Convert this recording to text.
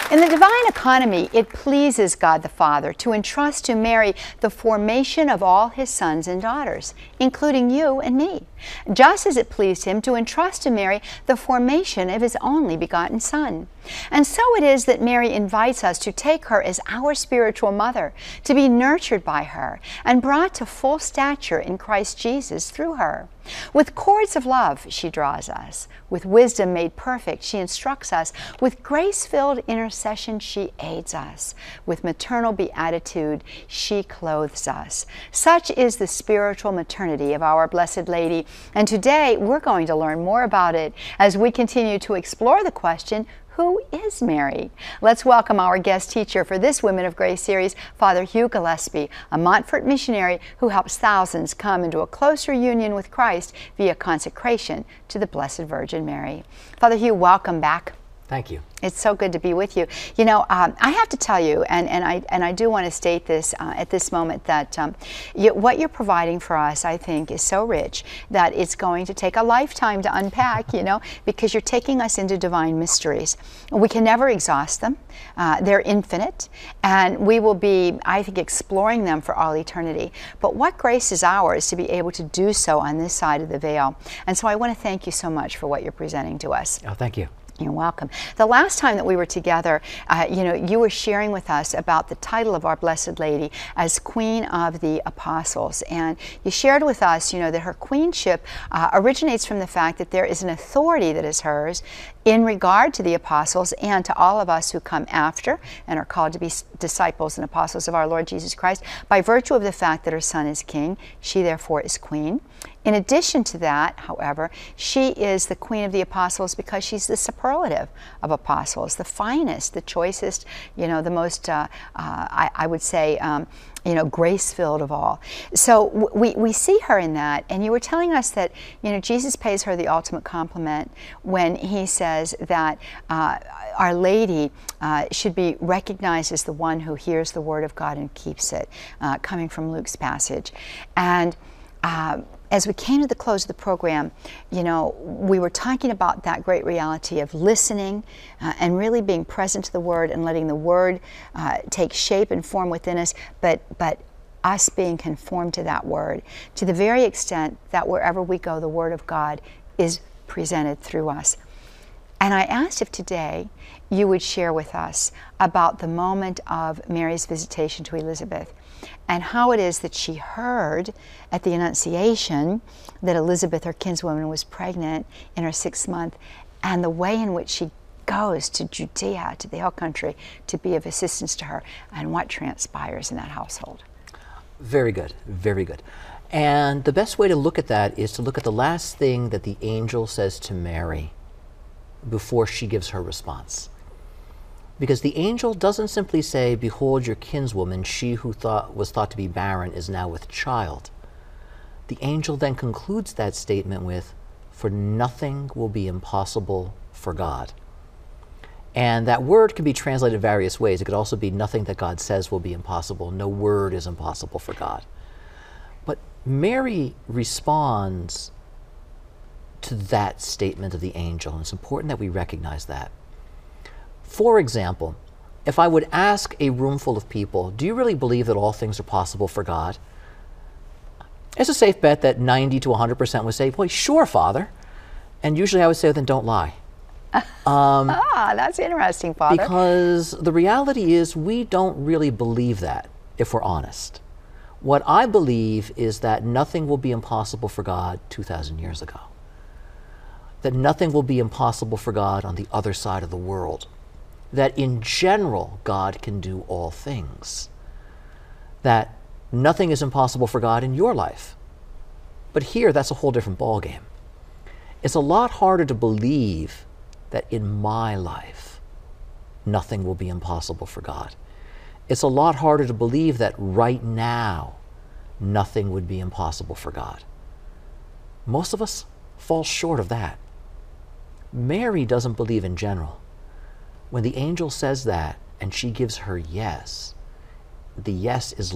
In the divine economy, it pleases God the Father to entrust to Mary the formation of all his sons and daughters, including you and me, just as it pleased him to entrust to Mary the formation of his only begotten Son. And so it is that Mary invites us to take her as our spiritual mother, to be nurtured by her and brought to full stature in Christ Jesus through her. With cords of love, she draws us. With wisdom made perfect, she instructs us. With grace-filled intercession, she aids us. With maternal beatitude, she clothes us. Such is the spiritual maternity of our Blessed Lady. And today, we're going to learn more about it as we continue to explore the question, who is Mary? Let's welcome our guest teacher for this Women of Grace series, Father Hugh Gillespie, a Montfort missionary who helps thousands come into a closer union with Christ via consecration to the Blessed Virgin Mary. Father Hugh, welcome back. Thank you. It's so good to be with you. You know, I have to tell you, and I do want to state this at this moment, that what you're providing for us, I think, is so rich that it's going to take a lifetime to unpack, you know, because you're taking us into divine mysteries. We can never exhaust them. They're infinite, and we will be, I think, exploring them for all eternity. But what grace is ours to be able to do so on this side of the veil. And so I want to thank you so much for what you're presenting to us. Oh, thank you. You're welcome. The last time that we were together, you know, you were sharing with us about the title of our Blessed Lady as Queen of the Apostles. And you shared with us, you know, that her queenship originates from the fact that there is an authority that is hers in regard to the apostles and to all of us who come after and are called to be disciples and apostles of our Lord Jesus Christ. By virtue of the fact that her Son is King, she therefore is Queen. In addition to that, however, she is the Queen of the Apostles because she's the superlative of apostles, the finest, the choicest, you know, the most, I would say, you know, grace-filled of all. So we see her in that, and you were telling us that, you know, Jesus pays her the ultimate compliment when he says that Our Lady should be recognized as the one who hears the word of God and keeps it, coming from Luke's passage. And as we came to the close of the program, you know, we were talking about that great reality of listening and really being present to the Word and letting the Word take shape and form within us, but us being conformed to that Word, to the very extent that wherever we go, the Word of God is presented through us. And I asked if today you would share with us about the moment of Mary's visitation to Elizabeth and how it is that she heard at the Annunciation that Elizabeth, her kinswoman, was pregnant in her 6th month, and the way in which she goes to Judea, to the hill country, to be of assistance to her, and what transpires in that household. Very good, very good. And the best way to look at that is to look at the last thing that the angel says to Mary before she gives her response. Because the angel doesn't simply say, "Behold your kinswoman, she who was thought to be barren is now with child." The angel then concludes that statement with, "For nothing will be impossible for God." And that word can be translated various ways. It could also be nothing that God says will be impossible. No word is impossible for God. But Mary responds to that statement of the angel, and it's important that we recognize that. For example, if I would ask a room full of people, do you really believe that all things are possible for God? It's a safe bet that 90 to 100% would say, "Boy, sure, Father." And usually I would say, then don't lie. That's interesting, Father. Because the reality is we don't really believe that, if we're honest. What I believe is that nothing will be impossible for God 2,000 years ago. That nothing will be impossible for God on the other side of the world. That in general, God can do all things. That nothing is impossible for God in your life. But here, that's a whole different ballgame. It's a lot harder to believe that in my life, nothing will be impossible for God. It's a lot harder to believe that right now, nothing would be impossible for God. Most of us fall short of that. Mary doesn't believe in general. When the angel says that and she gives her yes, the yes is